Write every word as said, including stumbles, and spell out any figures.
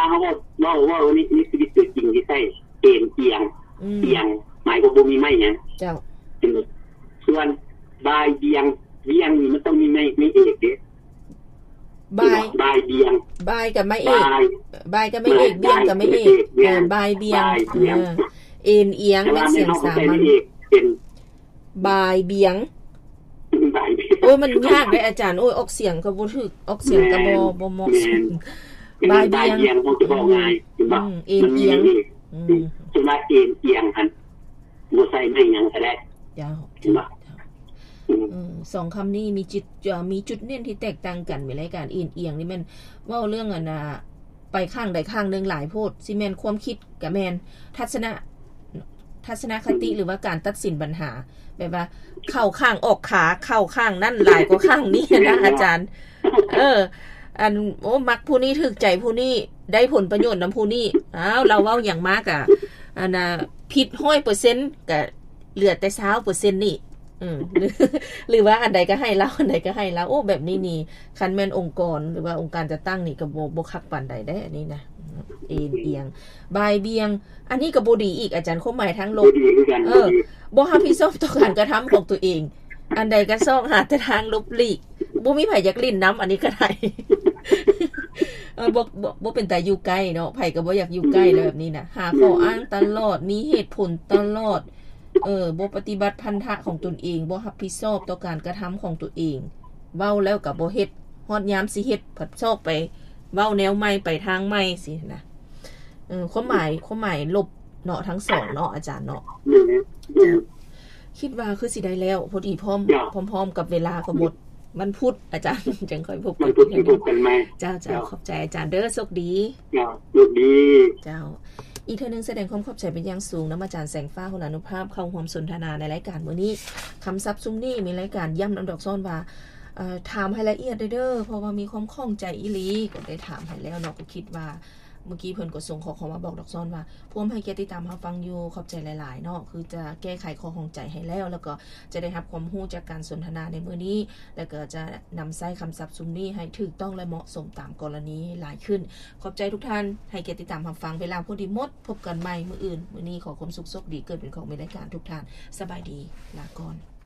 เขาก็ว่าว่านี่นี่ชีวิตจริงที่ใช่เอ็นเอียงเอียงหมายความว่ามีไม่เนี่ยเจ้าส่วนบายเบียงเบียงนี่มันต้องมีไม่ไม่เอกเด้บายบายเบียงบายกับไม่เอกบายกับไม่เอกเบียงกับไม่เอกเออบายเบียงเอ็นเอียงเป็นเสียงสามัญเป็นบายเบียงโอ้ยมันยากเลยอาจารย์โอ้ยออกเสียงก็บ่ถูกออกเสียงก็บ่บ่เหมาะสมบายเบียงคงจะบอกง่ายอืมเอ็นเอียงอืมส่วนว่าเอ็นเอียงหั่นบ่ใส่ไม่หยังก็ได้ยาวอืมสองคำนี้มีจุดมีจุดเน้นที่แตกต่างกันมีรายการเอ็นเอียงนี่มันเว้าเรื่องอันน่ะไปข้างใดข้างนึงหลายโพดสิแม่นความคิดกับแม่นทัศนะทัศนคติหรือว่าการตัดสินปัญหาแบบว่าเข้าข้างออกขาเข้าข้างนั่นหลายกว่าข้างนี้นะอาจารย์เอออันโอ้มักผู้นี้ถูกใจผู้นี้ได้ผลประโยชน์นำผู้นี้อ้าวเราเว้าอย่างมากอ่ะอันน่ะผิด ร้อยเปอร์เซ็นต์ ก็เหลือแต่ ยี่สิบเปอร์เซ็นต์ นี่อืมหรือว่าอันใดก็ให้เราอันใดก็ให้เราโอ้แบบนี้นี่คันแม่นองค์กรหรือว่าองค์การจะตั้งนี่ก็บ่บ่คักปานใดได้อันนี้นะเอ็นเอียงบายเบียงอันนี้ก็บ่ดีอีกอาจารย์ความหมายทางลบเออบ่รับผิดชอบต่อการกระทำของตัวเองอันใดก็ซ่องหาแต่ทางลบหลีกบ่มีไผอยากลิ้นน้ำอันนี้ก็ได้เออบ่บ่บ่เป็นตาอยู่ใกล้เนาะไผก็บ่อยากอยู่ใกล้แล้วแบบนี้น่ะหาข้ออ้างตลอดมีเหตุผลตลอดเออบ่ปฏิบัติพันธะของตนเองบ่รับผิดชอบต่อการกระทำของตัวเองเว้าแล้วก็บ่เฮ็ดฮอดยามสิเฮ็ดผัดชอบไปเว้าแนวใหม่ไปทางใหม่สินะเออความหมายความหมายลบเนาะทั้งสองเนาะอาจารย์เนาะคิดว่าคือสิได้แล้วพอดีพร้อมพร้อมๆกับเวลาก็หมดมันพุธอาจารย์จังค่อยพบกันกันมั้ยเจ้าๆขอบใจอาจารย์เด้อโชคดีเจ้าโชคดีเจ้าอีกเทื่อนึงแสดงความขอบใจเป็นอย่างสูงนะอาจารย์แสงฟ้าคุณอนุภาพเข้าร่วมสนทนาในรายการมื้อนี้คำศัพท์ซุมนี้มีรายการย้ำนำดอกซ้อนว่าเอ่อถามให้ละเอียดเด้อเพราะว่ามีความข้องใจอีหลีก็ได้ถามให้แล้วเนาะก็คิดว่าเมื่อกี้เพิ่นก็ส่งข้อความมาบอกดอกซ้อนว่าพวกให้เกียรติตามเฮาฟังอยู่ขอบใจหลายๆเนาะคือจะแก้ไขข้อข้องใจให้แล้วแล้วก็จะได้รับความรู้จากการสนทนาในมื้อนี้แล้วก็จะนำใช้คำศัพท์ซุมนี้ให้ถูกต้องและเหมาะสมตามกรณีหลายขึ้นขอบใจทุกท่านให้เกียรติตามเฮาฟังเวลาพอดีหมดพบกันใหม่มื้ออื่นมื้อนี้ขอความสุขสกดีเกิดเป็นของในรายการทุกท่านสบายดีลาก่อน